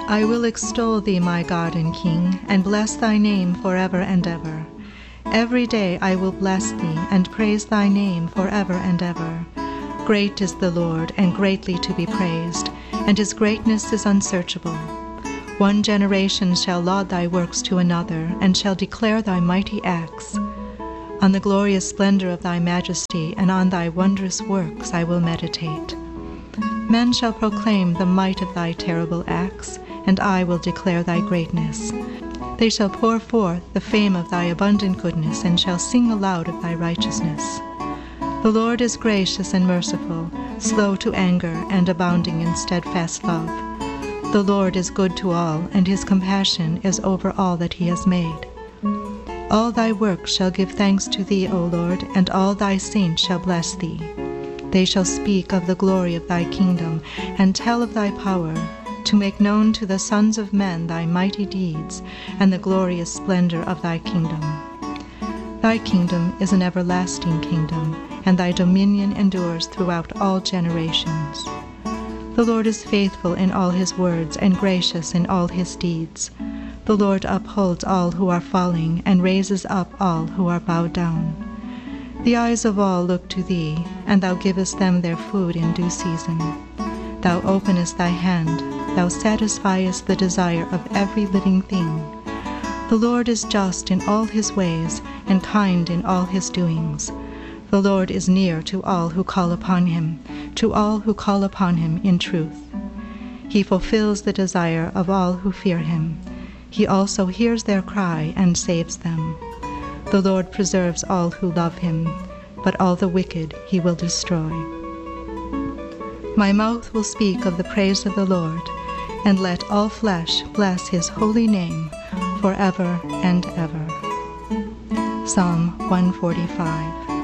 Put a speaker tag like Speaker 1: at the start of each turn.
Speaker 1: I will extol thee, my God and King, and bless thy name forever and ever. Every day I will bless thee, and praise thy name forever and ever. Great is the Lord, and greatly to be praised, and his greatness is unsearchable. One generation shall laud thy works to another, and shall declare thy mighty acts. On the glorious splendor of thy majesty, and on thy wondrous works I will meditate. Men shall proclaim the might of thy terrible acts, and I will declare thy greatness. They shall pour forth the fame of thy abundant goodness, and shall sing aloud of thy righteousness. The Lord is gracious and merciful, slow to anger, and abounding in steadfast love. The Lord is good to all, and his compassion is over all that he has made. All thy works shall give thanks to thee, O Lord, and all thy saints shall bless thee. They shall speak of the glory of thy kingdom, and tell of thy power, to make known to the sons of men thy mighty deeds, and the glorious splendor of thy kingdom. Thy kingdom is an everlasting kingdom, and thy dominion endures throughout all generations. The Lord is faithful in all his words, and gracious in all his deeds. The Lord upholds all who are falling, and raises up all who are bowed down. The eyes of all look to thee, and thou givest them their food in due season. Thou openest thy hand, thou satisfiest the desire of every living thing. The Lord is just in all his ways, and kind in all his doings. The Lord is near to all who call upon him, to all who call upon him in truth. He fulfills the desire of all who fear him. He also hears their cry and saves them. The Lord preserves all who love him, but all the wicked he will destroy. My mouth will speak of the praise of the Lord, and let all flesh bless his holy name forever and ever. Psalm 145.